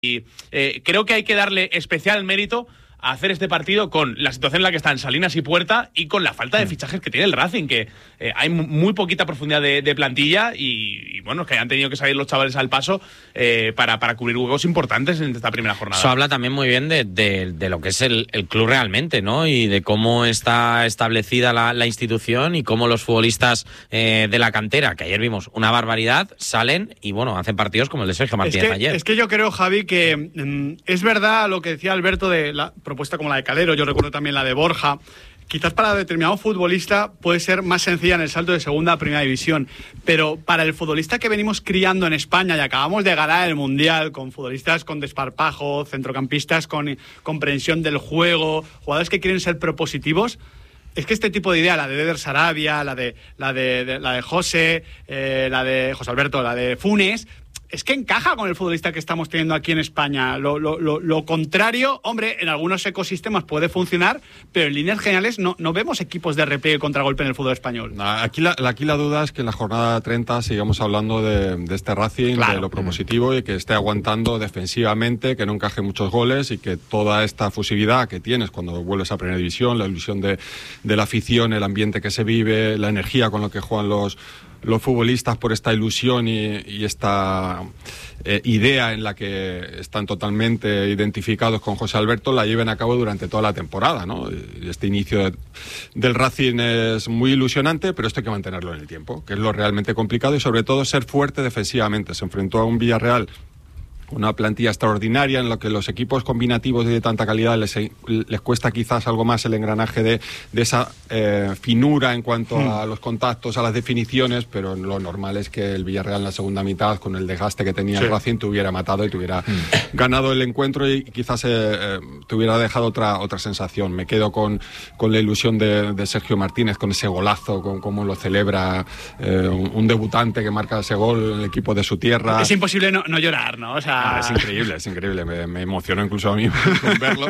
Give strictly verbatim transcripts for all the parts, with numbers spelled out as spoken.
Y eh, creo que hay que darle especial mérito a hacer este partido con la situación en la que están Salinas y Puerta y con la falta de fichajes que tiene el Racing, que eh, hay muy poquita profundidad de, de plantilla y, y bueno, que han tenido que salir los chavales al paso eh, para, para cubrir huecos importantes en esta primera jornada. Eso habla también muy bien de, de, de lo que es el, el club realmente, ¿no? Y de cómo está establecida la, la institución y cómo los futbolistas eh, de la cantera, que ayer vimos una barbaridad, salen y bueno, hacen partidos como el de Sergio Martínez es que, ayer. Es que yo creo, Javi, que mm, es verdad lo que decía Alberto de la propuesta como la de Calero, yo recuerdo también la de Borja. Quizás para determinado futbolista puede ser más sencilla en el salto de segunda a primera división, pero para el futbolista que venimos criando en España y acabamos de ganar el Mundial con futbolistas con desparpajo, centrocampistas con comprensión del juego, jugadores que quieren ser propositivos, es que este tipo de idea, la de Eder Sarabia, la de la de, de la de José, eh, la de José Alberto, la de Funes, es que encaja con el futbolista que estamos teniendo aquí en España. Lo, lo, lo, lo contrario, hombre, en algunos ecosistemas puede funcionar, pero en líneas generales no, no vemos equipos de repliegue y contragolpe en el fútbol español. Aquí la, aquí la duda es que en la jornada treinta sigamos hablando de, de este Racing, claro, de lo propositivo y que esté aguantando defensivamente, que no encaje muchos goles y que toda esta fusividad que tienes cuando vuelves a primera división, la ilusión de, de la afición, el ambiente que se vive, la energía con la que juegan los los futbolistas por esta ilusión y, y esta eh, idea en la que están totalmente identificados con José Alberto, la lleven a cabo durante toda la temporada, ¿no? Este inicio de, del Racing es muy ilusionante, pero esto hay que mantenerlo en el tiempo, que es lo realmente complicado, y sobre todo ser fuerte defensivamente. Se enfrentó a un Villarreal, una plantilla extraordinaria en la que los equipos combinativos de tanta calidad les, les cuesta quizás algo más el engranaje de, de esa eh, finura en cuanto mm. a los contactos, a las definiciones, pero lo normal es que el Villarreal en la segunda mitad, con el desgaste que tenía sí. el Racing, te hubiera matado y te hubiera mm. ganado el encuentro y quizás eh, eh, te hubiera dejado otra otra sensación. Me quedo con, con la ilusión de, de Sergio Martínez, con ese golazo, con cómo lo celebra eh, un, un debutante que marca ese gol en el equipo de su tierra. Es imposible no, no llorar, ¿no? O sea, Ah, es increíble, es increíble, me, me emocionó incluso a mí con verlo.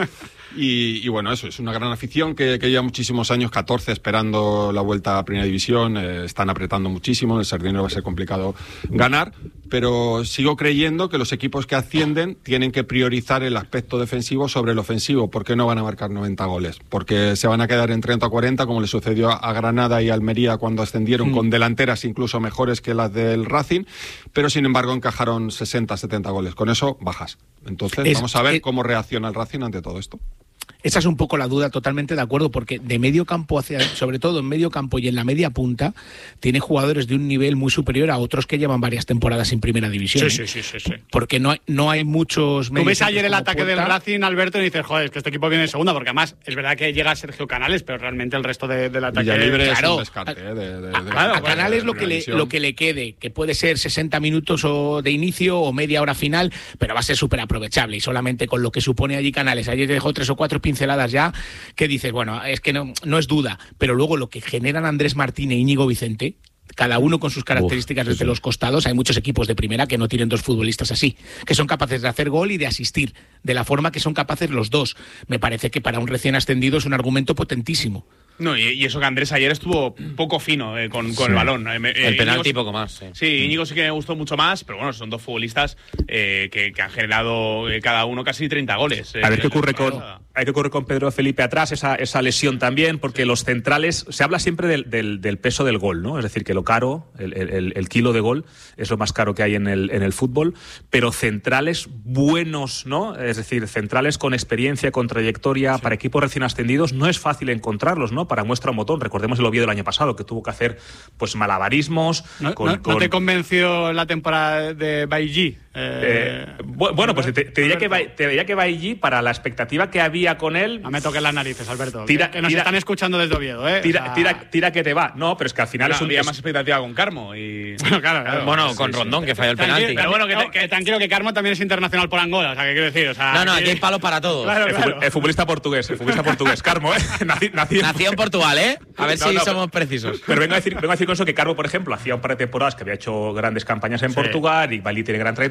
Y, y bueno, eso, es una gran afición que, que lleva muchísimos años, catorce, esperando la vuelta a Primera División, eh, están apretando muchísimo, el Sardinero va a ser complicado ganar, pero sigo creyendo que los equipos que ascienden tienen que priorizar el aspecto defensivo sobre el ofensivo, porque no van a marcar noventa goles, porque se van a quedar en treinta o cuarenta, como le sucedió a Granada y Almería cuando ascendieron, mm. con delanteras incluso mejores que las del Racing, pero sin embargo encajaron sesenta, setenta goles, con eso bajas. Entonces es, vamos a ver es, cómo reacciona el Racing ante todo esto. Esa es un poco la duda, totalmente de acuerdo, porque de medio campo hacia, sobre todo en medio campo y en la media punta, tiene jugadores de un nivel muy superior a otros que llevan varias temporadas en primera división. Sí, ¿eh? sí, sí, sí, sí. Porque no hay, no hay muchos. Tú ves ayer el ataque Puerta. del Racing, Alberto, y dices, joder, es que este equipo viene en segunda, porque además es verdad que llega Sergio Canales, pero realmente el resto de, del ataque. Libre claro, es un descarte, ¿eh? de, de, de, a, claro, a Canales lo que, le, lo que le quede, que puede ser sesenta minutos o de inicio o media hora final, pero va a ser súper aprovechable, y solamente con lo que supone allí Canales. Ayer dejó tres o cuatro pinceladas ya, que dices, bueno, es que no, no es duda, pero luego lo que generan Andrés Martín e Íñigo Vicente, cada uno con sus características Uf, desde sí. los costados. Hay muchos equipos de primera que no tienen dos futbolistas así, que son capaces de hacer gol y de asistir, de la forma que son capaces los dos. Me parece que para un recién ascendido es un argumento potentísimo. No, y, y eso que Andrés ayer estuvo poco fino eh, con, con sí. el balón. Eh, eh, el penalti Íñigo, poco más. Sí, sí Íñigo sí que me gustó mucho más, pero bueno, son dos futbolistas eh, que, que han generado eh, cada uno casi treinta goles. Eh, a ver qué ocurre con, hay que ocurre con Pedro Felipe atrás, esa, esa lesión también, porque los centrales, se habla siempre del, del, del peso del gol, ¿no? Es decir, que lo caro, el, el, el kilo de gol, es lo más caro que hay en el, en el fútbol, pero centrales buenos, ¿no? Es decir, centrales con experiencia, con trayectoria, sí. para equipos recién ascendidos, no es fácil encontrarlos, ¿no? Para muestra un botón. Recordemos el Oviedo del año pasado, que tuvo que hacer pues malabarismos. ¿No, con, no, con... ¿no te convenció la temporada de Bailly? Eh, eh, bueno, pues te, te, diría que, te diría que Bailly, para la expectativa que había con él... No me toques las narices, Alberto. Tira, que nos tira, están escuchando desde Oviedo, ¿eh? Tira, o sea... tira, tira que te va. No, pero es que al final bueno, es un día más expectativa con Carmo. Y... Bueno, claro, claro. Bueno, sí, con sí, Rondón, sí. que falló el Tranquilo, penalti. Pero bueno, que, que, que tranquilo que Carmo también es internacional por Angola, o sea, ¿qué quiero decir? O sea, no, no, aquí hay palo para todos. Claro, el, claro. el futbolista portugués, el futbolista portugués. Carmo, ¿eh? Nací, nací, Nació en Portugal, ¿eh? A ver no, si no, somos pero, precisos. Pero vengo a decir, vengo a decir con eso que Carmo, por ejemplo, hacía un par de temporadas que había hecho grandes campañas en sí. Portugal y Bailly tiene gran trayectoria,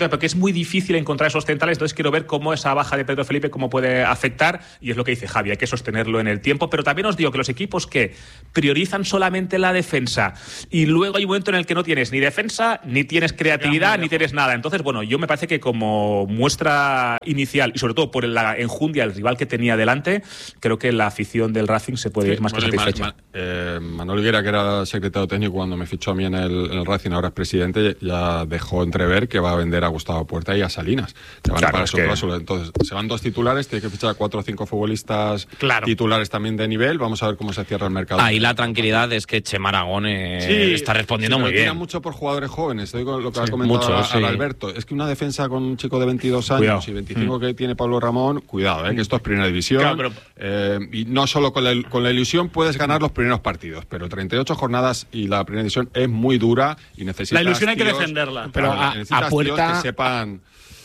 porque es muy difícil encontrar esos centrales, entonces quiero ver cómo esa baja de Pedro Felipe, cómo puede afectar, y es lo que dice Javi, hay que sostenerlo en el tiempo, pero también os digo que los equipos que priorizan solamente la defensa y luego hay un momento en el que no tienes ni defensa, ni tienes creatividad, ni tienes nada. Entonces, bueno, yo me parece que como muestra inicial, y sobre todo por la enjundia, el rival que tenía delante, creo que la afición del Racing se puede sí, ir más que satisfecha. Man, man, eh, Manuel Higuera, que era secretario técnico cuando me fichó a mí en el, en el Racing, ahora es presidente, ya dejó entrever que va a vender a Gustavo Puerta y a Salinas. Que van claro, a pagar su que... cláusula. Entonces, se van dos titulares, tiene que fichar a cuatro o cinco futbolistas claro. titulares también de nivel. Vamos a ver cómo se cierra el mercado. Ahí la tranquilidad es que Chema Aragón eh, sí, está respondiendo sí, muy bien. Tira mucho por jugadores jóvenes. Estoy con lo que sí, ha comentado mucho, a, sí. a Alberto. Es que una defensa con un chico de veintidós años cuidado. y veinticinco mm. que tiene Pablo Ramón, cuidado, eh, que esto es primera división. Claro, pero... eh, y no solo con la, con la ilusión puedes ganar los primeros partidos, pero treinta y ocho jornadas y la primera división es muy dura y necesitas. La ilusión tíos, hay que defenderla. Pero a, necesitas a Puerta... tíos que sepan.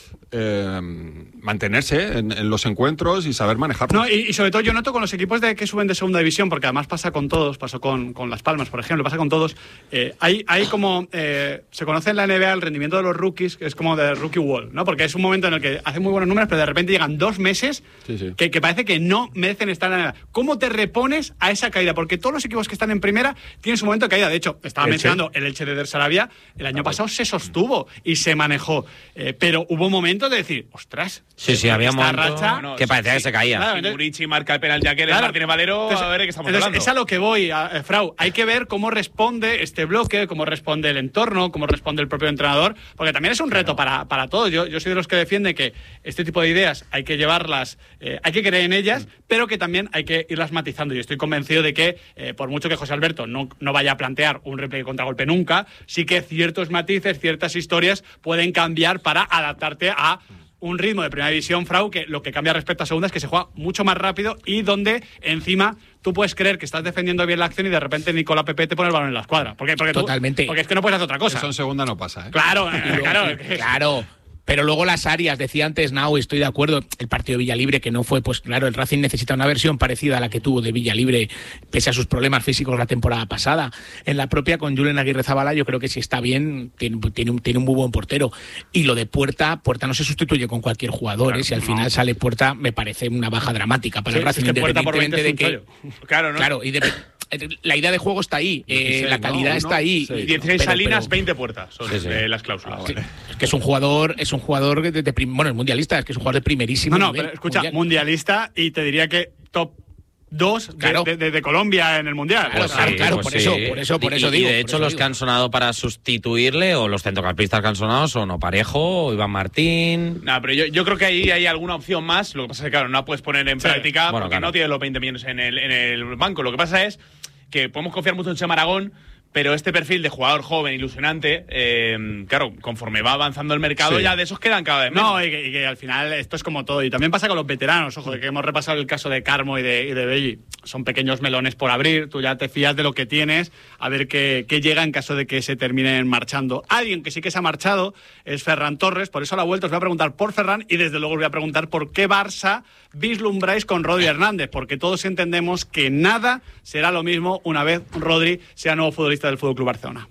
Eh, mantenerse en, en los encuentros y saber manejarlos. No, y, y sobre todo yo noto con los equipos de que suben de segunda división, porque además pasa con todos, pasó con, con Las Palmas, por ejemplo, pasa con todos. Eh, hay, hay como, eh, se conoce en la N B A el rendimiento de los rookies, que es como de rookie wall, ¿no? Porque es un momento en el que hacen muy buenos números, pero de repente llegan dos meses sí, sí. Que, que parece que no merecen estar en la N B A. ¿Cómo te repones a esa caída? Porque todos los equipos que están en primera tienen su momento de caída. De hecho, estaba Elche. mencionando el Elche de Der Sarabia, el año ah, pasado se sostuvo y se manejó, eh, pero hubo un momento de decir, ostras, sí, sí, había momentos racha, no, que parecía sí, que se caía. Claro, si Murici marca el penal ya que claro, Martínez Valero, entonces, a ver de qué estamos entonces, hablando. Es a lo que voy, a, a, Frau. Hay que ver cómo responde este bloque, cómo responde el entorno, cómo responde el propio entrenador, porque también es un reto claro. para, para todos. Yo, yo soy de los que defiende que este tipo de ideas hay que llevarlas, eh, hay que creer en ellas, mm. pero que también hay que irlas matizando. Y estoy convencido de que, eh, por mucho que José Alberto no, no vaya a plantear un replay contragolpe nunca, sí que ciertos matices, ciertas historias pueden cambiar para adaptarte a un ritmo de primera división, Frau, que lo que cambia respecto a segunda es que se juega mucho más rápido y donde encima tú puedes creer que estás defendiendo bien la acción y de repente Nicolás Pepe te pone el balón en la escuadra. Porque, porque Totalmente. Tú, porque es que no puedes hacer otra cosa. Eso en segunda no pasa, ¿eh? Claro, eh, claro. Claro. Pero luego las áreas, decía antes Nau, estoy de acuerdo, el partido de Villalibre que no fue, pues claro, el Racing necesita una versión parecida a la que tuvo de Villalibre pese a sus problemas físicos la temporada pasada. En la propia con Julen Aguirre Zabala yo creo que si está bien, tiene, tiene, un, tiene un muy buen portero. Y lo de Puerta, Puerta no se sustituye con cualquier jugador, claro, ¿eh? Si al no. final sale Puerta me parece una baja dramática para sí, el Racing, es que Puerta por veinte de que... Claro, ¿no? Claro, y de... La idea de juego está ahí, eh, dieciséis, la calidad no, está no, ahí. dieciséis pero, Salinas, pero, veinte Puertas son sí, sí. Eh, las cláusulas. Ah, vale. sí, es que es un jugador, es un jugador de, de prim, bueno, es mundialista, es que es un jugador de primerísimo No, no, nivel, pero escucha, mundial. mundialista y te diría que top dos claro. de, de, de Colombia en el Mundial. Claro, claro, sí, claro pues por, sí. eso, por eso, por eso y, digo. Y de hecho los digo. que han sonado para sustituirle o los centrocampistas que han sonado son o Parejo o Iván Martín. No, pero yo, yo creo que ahí hay alguna opción más. Lo que pasa es que, claro, no la puedes poner en sí. práctica bueno, porque claro. no tiene los veinte millones en el, en el banco. Lo que pasa es que podemos confiar mucho en Chema Aragón, pero este perfil de jugador joven, ilusionante, eh, claro, conforme va avanzando el mercado, sí. ya de esos quedan cada vez menos. No, y que, y que al final esto es como todo. Y también pasa con los veteranos, ojo, de que hemos repasado el caso de Carmo y de, y de Belli. Son pequeños melones por abrir, tú ya te fías de lo que tienes, a ver qué, qué llega en caso de que se terminen marchando. Alguien que sí que se ha marchado es Ferran Torres, por eso a la vuelta os voy a preguntar por Ferran y desde luego os voy a preguntar por qué Barça vislumbráis con Rodri Hernández, porque todos entendemos que nada será lo mismo una vez Rodri sea nuevo futbolista del F C Barcelona.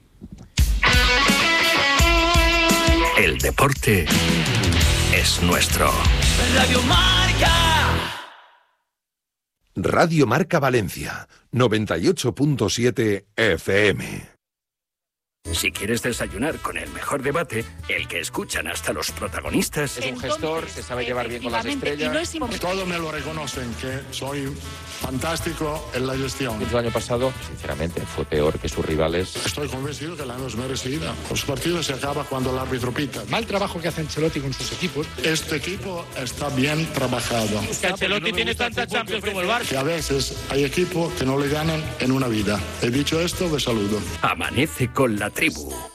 El deporte es nuestro. Radio Marca. Radio Marca Valencia, noventa y ocho punto siete F M. Si quieres desayunar con el mejor debate, el que escuchan hasta los protagonistas. Es un gestor que sabe llevar bien con las estrellas. No Todos me lo reconocen, que soy fantástico en la gestión. El año pasado, sinceramente, fue peor que sus rivales. Estoy convencido que la no es merecida. Los partidos se acaban cuando el árbitro pita. Mal trabajo que hace Ancelotti con sus equipos. Este equipo está bien trabajado. Es que Ancelotti no tiene tanta Champions como el Barça. Que a veces hay equipos que no le ganan en una vida. He dicho esto, de saludo. Amanece con la tribu.